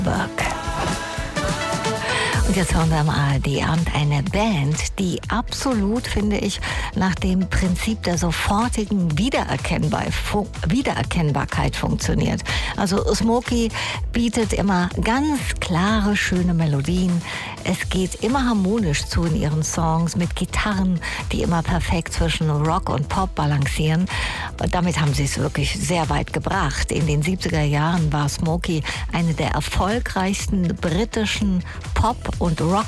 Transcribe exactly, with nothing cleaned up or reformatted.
Burke. Und jetzt hören wir am A R D-Abend eine Band, die absolut, finde ich, nach dem Prinzip der sofortigen Wiedererkennbar Fu- Wiedererkennbarkeit funktioniert. Also Smokey bietet immer ganz klare, schöne Melodien. Es geht immer harmonisch zu in ihren Songs mit Gitarren, die immer perfekt zwischen Rock und Pop balancieren. Und damit haben sie es wirklich sehr weit gebracht. In den siebziger Jahren war Smokey eine der erfolgreichsten britischen Pop- und Rock